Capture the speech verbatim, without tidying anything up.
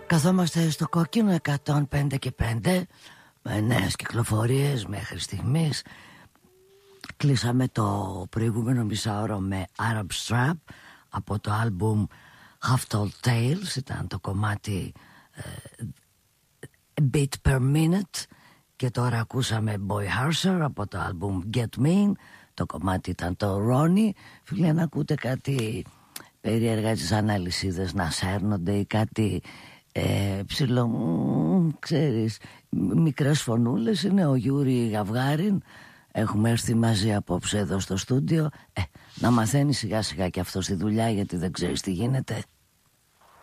Καθόμαστε στο κόκκινο εκατόν πέντε και πέντε με νέες κυκλοφορίες μέχρι στιγμής. Κλείσαμε το προηγούμενο μισάωρο με Arab Strap από το άλμπουμ Half Told Tales. Ήταν το κομμάτι uh, A Beat Per Minute. Και τώρα ακούσαμε Boy Harsher από το άλμπουμ Get Mean. Το κομμάτι ήταν το Ronnie. Φίλοι, αν ακούτε κάτι περίεργα τις αναλυσίδες να σέρνονται ή κάτι ε, ψηλό, μ, ξέρεις, μικρές φωνούλες, είναι ο Γιούρι Γαυγάριν. Έχουμε έρθει μαζί απόψε εδώ στο στούντιο. ε, Να μαθαίνει σιγά σιγά και αυτό στη δουλειά, γιατί δεν ξέρεις τι γίνεται.